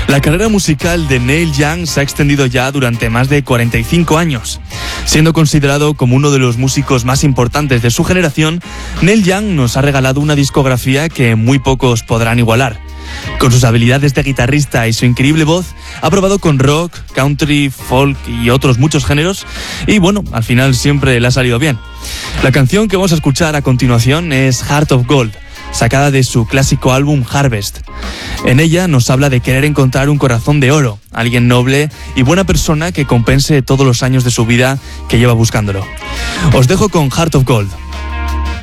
La carrera musical de Neil Young se ha extendido ya durante más de 45 años. Siendo considerado como uno de los músicos más importantes de su generación, Neil Young nos ha regalado una discografía que muy pocos podrán igualar. Con sus habilidades de guitarrista y su increíble voz, ha probado con rock, country, folk y otros muchos géneros y bueno, al final siempre le ha salido bien. La canción que vamos a escuchar a continuación es Heart of Gold, sacada de su clásico álbum Harvest. En ella nos habla de querer encontrar un corazón de oro, alguien noble y buena persona que compense todos los años de su vida que lleva buscándolo. Os dejo con Heart of Gold.